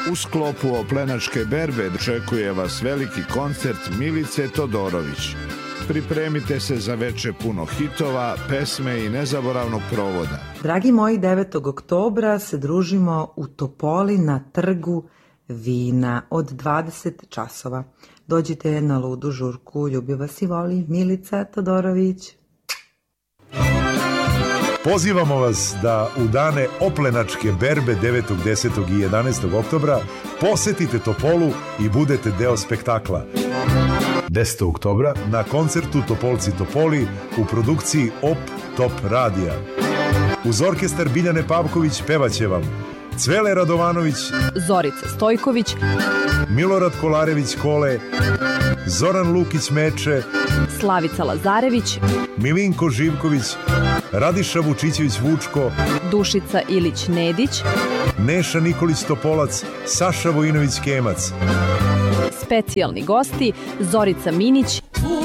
U sklopu Oplenačke berbe očekuje vas veliki koncert Milice Todorović. Pripremite se za veče puno hitova, pesme i nezaboravnog provoda. Dragi moji, 9. oktobra se družimo u Topoli na trgu vina od 20 časova. Dođite na ludu žurku, ljubi vas i voli Milica Todorović. Pozivamo vas da u dane Oplenačke berbe 9., 10. i 11. oktobra posetite Topolu i budete deo spektakla. 10. oktobra na koncertu Topolci Topoli u produkciji Op Top Radija. Uz orkestar Biljane Pavković pevaće vam Cvele Radovanović, Zorica Stojković, Milorad Kolarević Kole, Zoran Lukić Meče, Slavica Lazarević, Milinko Živković, Radiša Vučićević Vučko, Dušica Ilić Nedić, Neša Nikolić Topolac, Saša Vojinović Kemac. Specijalni gosti Zorica Minić